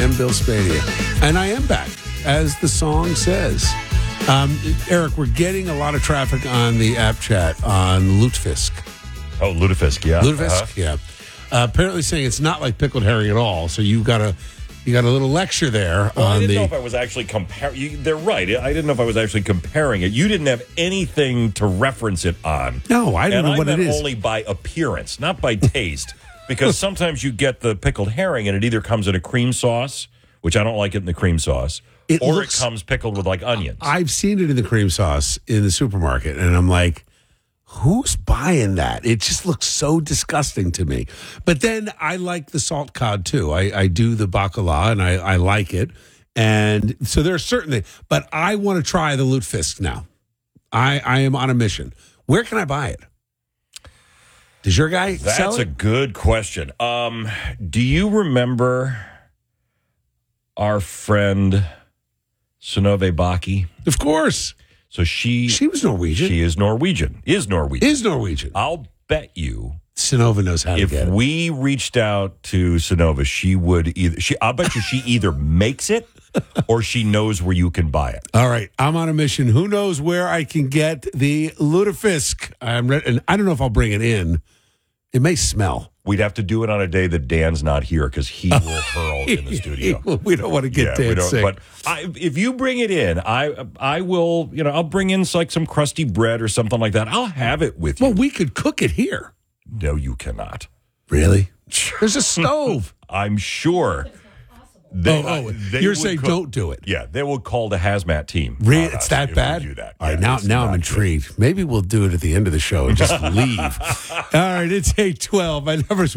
am Bill Spadea. And I am back, as the song says. Eric, we're getting a lot of traffic on the app chat on Lutefisk. Oh, Lutefisk, yeah. Lutefisk, yeah. Apparently saying it's not like pickled herring at all. So you got a little lecture there. Well, I didn't know if I was actually comparing. They're right. I didn't know if I was actually comparing it. You didn't have anything to reference it on. No, I don't know what it is. Only by appearance, not by taste. Because sometimes you get the pickled herring and it either comes in a cream sauce, which I don't like it in the cream sauce, it comes pickled with like onions. I've seen it in the cream sauce in the supermarket, and I'm like, who's buying that? It just looks so disgusting to me. But then I like the salt cod too. I do the bacala, and I like it. And so there are certain things. But I want to try the lutefisk now. I am on a mission. Where can I buy it? Does your guy sell it? That's a good question. Do you remember our friend Synnøve Bakke? Of course. So she was Norwegian. She is Norwegian. Is Norwegian. I'll bet you Synnøve knows how to get it. If we reached out to Synnøve, she would I'll bet you she either makes it or she knows where you can buy it. All right, I'm on a mission. Who knows where I can get the lutefisk? I'm ready, and I don't know if I'll bring it in. It may smell. We'd have to do it on a day that Dan's not here because he will hurl in the studio. We don't want to get Dan sick. But if you bring it in, I will. I'll bring in like some crusty bread or something like that. I'll have it with you. Well, we could cook it here. No, you cannot. Really? There's a stove. I'm sure. You're saying don't do it. Yeah, they will call the hazmat team. Really? It's that bad? Do that. All right, now I'm intrigued. Good. Maybe we'll do it at the end of the show and just leave. All right, it's 8:12. My number's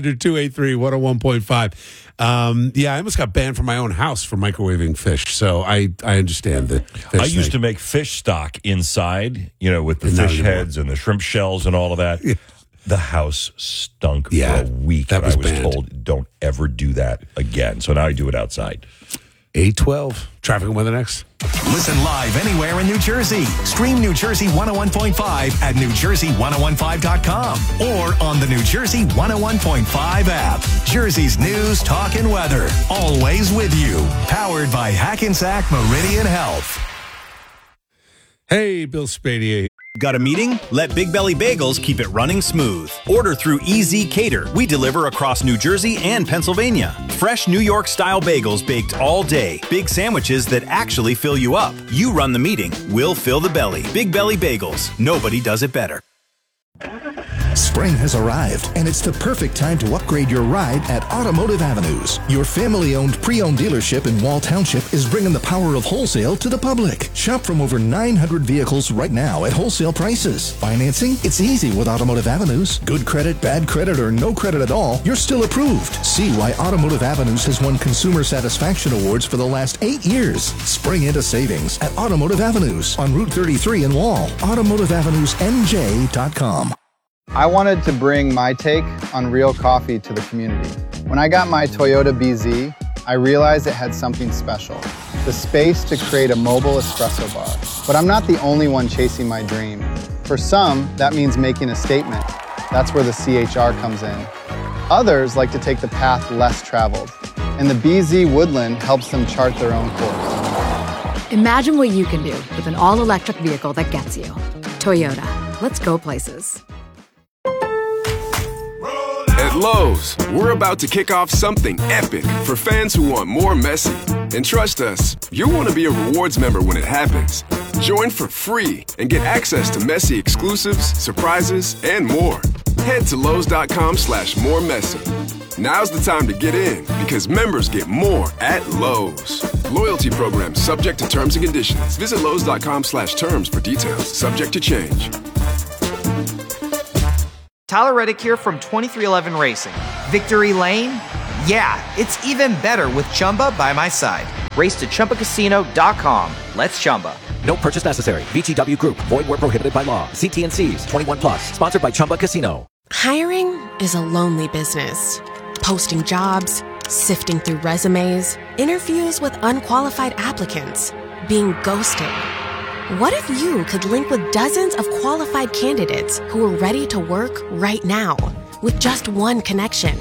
1-800-283-101.5. Yeah, I almost got banned from my own house for microwaving fish, so I understand the fish I used to make fish stock inside, with the fish heads and the shrimp shells and all of that. Yeah. The house stunk for a week. That was I was banned. told, don't ever do that again. So now I do it outside. 8:12. Traffic and weather next. Listen live anywhere in New Jersey. Stream New Jersey 101.5 at NewJersey1015.com or on the New Jersey 101.5 app. Jersey's news, talk, and weather. Always with you. Powered by Hackensack Meridian Health. Hey, Bill Spadea. Got a meeting? Let Big Belly Bagels keep it running smooth. Order through EZ Cater. We deliver across New Jersey and Pennsylvania. Fresh New York-style bagels baked all day. Big sandwiches that actually fill you up. You run the meeting. We'll fill the belly. Big Belly Bagels. Nobody does it better. Spring has arrived, and it's the perfect time to upgrade your ride at Automotive Avenues. Your family-owned, pre-owned dealership in Wall Township is bringing the power of wholesale to the public. Shop from over 900 vehicles right now at wholesale prices. Financing? It's easy with Automotive Avenues. Good credit, bad credit, or no credit at all, you're still approved. See why Automotive Avenues has won Consumer Satisfaction Awards for the last 8 years. Spring into savings at Automotive Avenues on Route 33 in Wall. AutomotiveAvenuesNJ.com. I wanted to bring my take on real coffee to the community. When I got my Toyota BZ, I realized it had something special, the space to create a mobile espresso bar. But I'm not the only one chasing my dream. For some, that means making a statement. That's where the CHR comes in. Others like to take the path less traveled, and the BZ Woodland helps them chart their own course. Imagine what you can do with an all-electric vehicle that gets you. Toyota. Let's go places. At Lowe's, we're about to kick off something epic for fans who want more Messi. And trust us, you'll want to be a rewards member when it happens. Join for free and get access to Messi exclusives, surprises, and more. Head to Lowe's.com/moremessi. Now's the time to get in because members get more at Lowe's. Loyalty program subject to terms and conditions. Visit Lowe's.com/terms for details. Subject to change. Tyler Reddick here from 2311 Racing. Victory Lane? Yeah, it's even better with Chumba by my side. Race to ChumbaCasino.com. Let's Chumba. No purchase necessary. VGW Group. Void where prohibited by law. See T&Cs. 21 plus. Sponsored by Chumba Casino. Hiring is a lonely business. Posting jobs, sifting through resumes, interviews with unqualified applicants, being ghosted. What if you could link with dozens of qualified candidates who are ready to work right now with just one connection?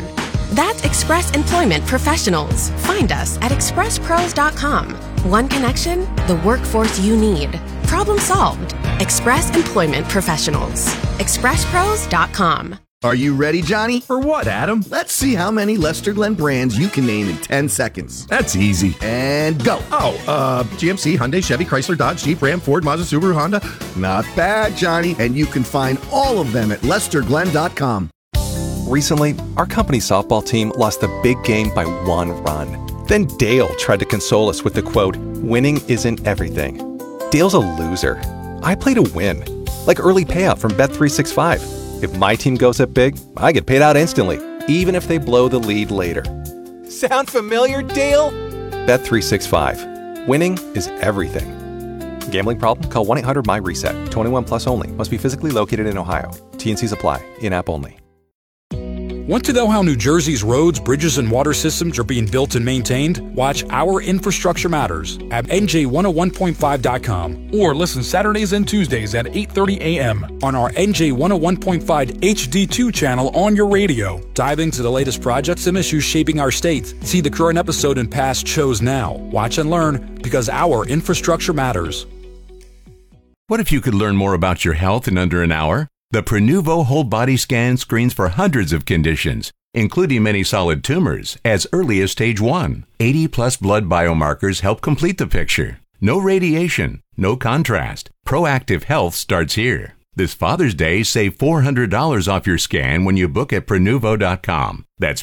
That's Express Employment Professionals. Find us at expresspros.com. One connection, the workforce you need. Problem solved. Express Employment Professionals. expresspros.com. Are you ready, Johnny? For what, Adam? Let's see how many Lester Glenn brands you can name in 10 seconds. That's easy. And go. GMC, Hyundai, Chevy, Chrysler, Dodge, Jeep, Ram, Ford, Mazda, Subaru, Honda. Not bad, Johnny. And you can find all of them at lesterglenn.com. Recently, our company softball team lost the big game by 1 run. Then Dale tried to console us with the quote, "Winning isn't everything." Dale's a loser. I play to win. Like early payout from Bet365. If my team goes up big, I get paid out instantly, even if they blow the lead later. Sound familiar, Dale? Bet365. Winning is everything. Gambling problem? Call 1-800-MY-RESET. 21 plus only. Must be physically located in Ohio. T&Cs apply. In-app only. Want to know how New Jersey's roads, bridges, and water systems are being built and maintained? Watch Our Infrastructure Matters at NJ101.5.com or listen Saturdays and Tuesdays at 8:30 a.m. on our NJ101.5 HD2 channel on your radio. Dive into the latest projects and issues shaping our state. See the current episode and past shows now. Watch and learn because Our Infrastructure Matters. What if you could learn more about your health in under an hour? The Prenuvo Whole Body Scan screens for hundreds of conditions, including many solid tumors, as early as stage 1. 80-plus blood biomarkers help complete the picture. No radiation, no contrast. Proactive health starts here. This Father's Day, save $400 off your scan when you book at Prenuvo.com. That's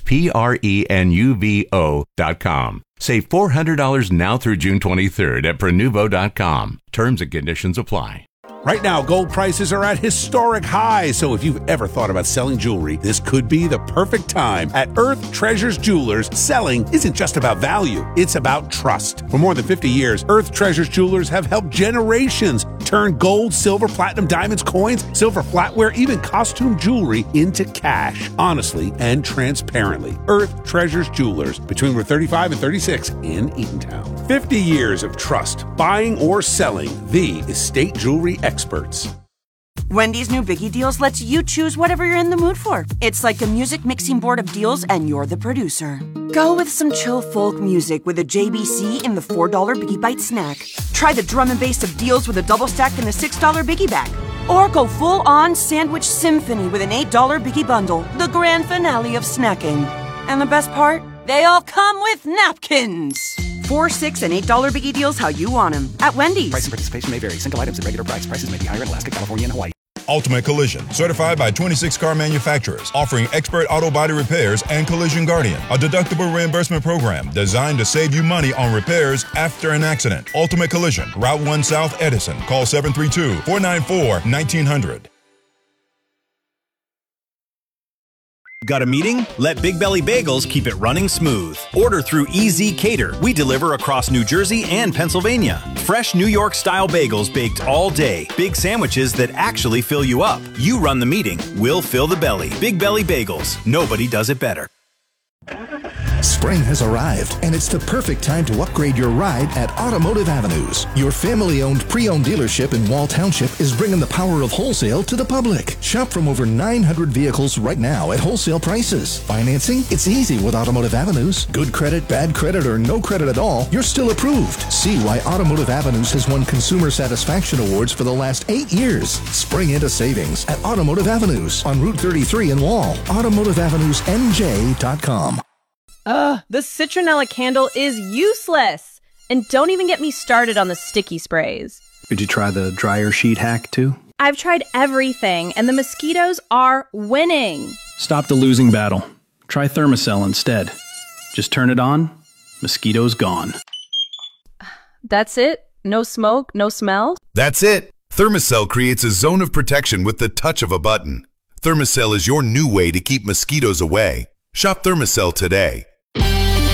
Prenuvo.com. Save $400 now through June 23rd at Prenuvo.com. Terms and conditions apply. Right now, gold prices are at historic highs, so if you've ever thought about selling jewelry, this could be the perfect time. At Earth Treasures Jewelers, selling isn't just about value, it's about trust. For more than 50 years, Earth Treasures Jewelers have helped generations turn gold, silver, platinum, diamonds, coins, silver flatware, even costume jewelry into cash, honestly and transparently. Earth Treasures Jewelers, between Route 35 and 36 in Eatontown. 50 years of trust, buying or selling, the estate jewelry experts. Wendy's new Biggie Deals lets you choose whatever you're in the mood for. It's like a music mixing board of deals, and you're the producer. Go with some chill folk music with a JBC in the $4 Biggie Bite snack. Try the drum and bass of deals with a double stack in the $6 Biggie Bag. Or go full-on sandwich symphony with an $8 Biggie Bundle, the grand finale of snacking. And the best part? They all come with napkins. $4, $6, and $8 Biggie Deals how you want them at Wendy's. Price and participation may vary. Single items at regular price. Prices may be higher in Alaska, California, and Hawaii. Ultimate Collision, certified by 26 car manufacturers, offering expert auto body repairs and Collision Guardian, a deductible reimbursement program designed to save you money on repairs after an accident. Ultimate Collision, Route 1 South, Edison. Call 732-494-1900. Got a meeting? Let Big Belly Bagels keep it running smooth. Order through EZ Cater. We deliver across New Jersey and Pennsylvania. Fresh New York style bagels baked all day. Big sandwiches that actually fill you up. You run the meeting, we'll fill the belly. Big Belly Bagels. Nobody does it better. Spring has arrived, and it's the perfect time to upgrade your ride at Automotive Avenues. Your family-owned pre-owned dealership in Wall Township is bringing the power of wholesale to the public. Shop from over 900 vehicles right now at wholesale prices. Financing? It's easy with Automotive Avenues. Good credit, bad credit, or no credit at all, you're still approved. See why Automotive Avenues has won Consumer Satisfaction Awards for the last 8 years. Spring into savings at Automotive Avenues on Route 33 in Wall. AutomotiveAvenuesNJ.com. The citronella candle is useless. And don't even get me started on the sticky sprays. Did you try the dryer sheet hack too? I've tried everything, and the mosquitoes are winning. Stop the losing battle. Try Thermacell instead. Just turn it on, mosquitoes gone. That's it? No smoke, no smell? That's it. Thermacell creates a zone of protection with the touch of a button. Thermacell is your new way to keep mosquitoes away. Shop Thermacell today.